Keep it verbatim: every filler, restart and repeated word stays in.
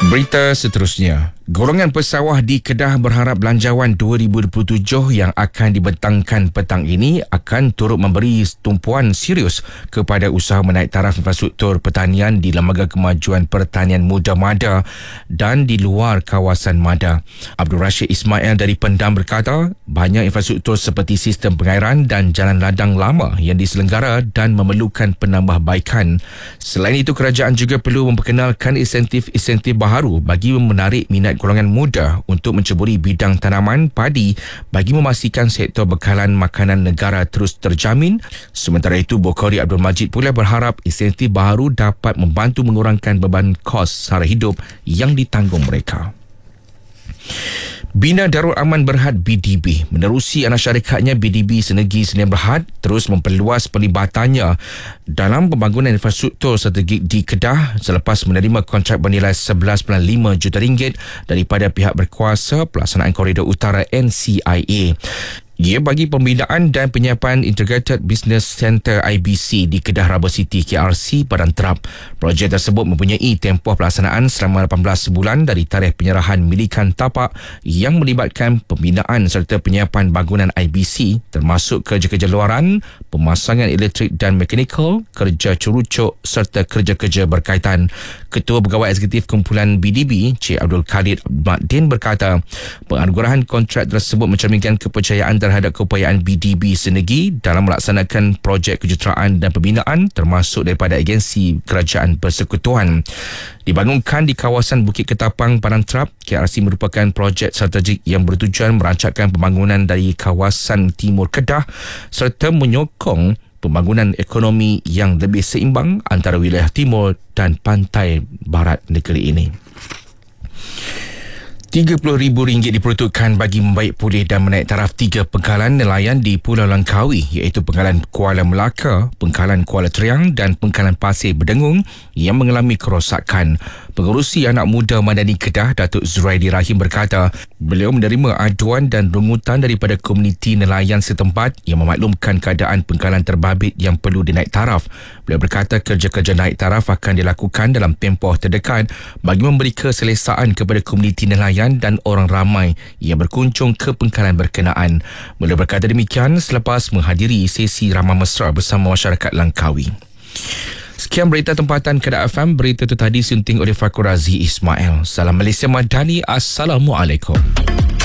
Berita seterusnya. Golongan pesawah di Kedah berharap Belanjawan dua ribu dua puluh tujuh yang akan dibentangkan petang ini akan turut memberi tumpuan serius kepada usaha menaik taraf infrastruktur pertanian di Lembaga Kemajuan Pertanian Muda Mada dan di luar kawasan Mada. Abdul Rashid Ismail dari Pendam berkata, banyak infrastruktur seperti sistem pengairan dan jalan ladang lama yang diselenggara dan memerlukan penambahbaikan. Selain itu, kerajaan juga perlu memperkenalkan insentif-insentif baharu bagi menarik minat golongan muda untuk menceburi bidang tanaman padi bagi memastikan sektor bekalan makanan negara terus terjamin. Sementara itu, Bokhari Abdul Majid pula berharap insentif baharu dapat membantu mengurangkan beban kos sara hidup yang ditanggung mereka. Bina Darul Aman Berhad B D B menerusi anak syarikatnya B D B Senegi Sdn Berhad terus memperluas perlibatannya dalam pembangunan infrastruktur strategik di Kedah selepas menerima kontrak bernilai sebelas perpuluhan lima juta ringgit daripada pihak berkuasa pelaksanaan Koridor Utara N C I A. Ia bagi pembinaan dan penyiapan Integrated Business Centre I B C di Kedah Rubber City K R C Padang Terap. Projek tersebut mempunyai tempoh pelaksanaan selama lapan belas bulan dari tarikh penyerahan milikan tapak yang melibatkan pembinaan serta penyiapan bangunan I B C termasuk kerja-kerja luaran, pemasangan elektrik dan mekanikal, kerja curucuk serta kerja-kerja berkaitan. Ketua Pegawai Eksekutif Kumpulan B D B, Cik Abdul Kadir Makdin berkata, penganugerahan kontrak tersebut mencerminkan kepercayaan terhadap keupayaan B D B Senegi dalam melaksanakan projek kejuruteraan dan pembinaan termasuk daripada agensi kerajaan persekutuan. Dibangunkan di kawasan Bukit Ketapang, Padang Terap, K R C merupakan projek strategik yang bertujuan merancangkan pembangunan dari kawasan timur Kedah serta menyokong pembangunan ekonomi yang lebih seimbang antara wilayah timur dan pantai barat negeri ini. tiga puluh ribu ringgit diperuntukkan bagi membaik pulih dan menaik taraf tiga pengkalan nelayan di Pulau Langkawi iaitu Pengkalan Kuala Melaka, Pengkalan Kuala Teriang dan Pengkalan Pasir Berdengung yang mengalami kerosakan. Pengerusi Anak Muda Madani Kedah, Datuk Zuraidi Rahim berkata, beliau menerima aduan dan rungutan daripada komuniti nelayan setempat yang memaklumkan keadaan pengkalan terbabit yang perlu dinaik taraf. Beliau berkata kerja-kerja naik taraf akan dilakukan dalam tempoh terdekat bagi memberi keselesaan kepada komuniti nelayan dan orang ramai yang berkunjung ke pengkalan berkenaan. Beliau berkata demikian selepas menghadiri sesi ramah mesra bersama masyarakat Langkawi. Sekian berita tempatan Kedah F M. Berita itu tadi sunting oleh Fakul Razi Ismail. Salam Malaysia Madani. Assalamualaikum.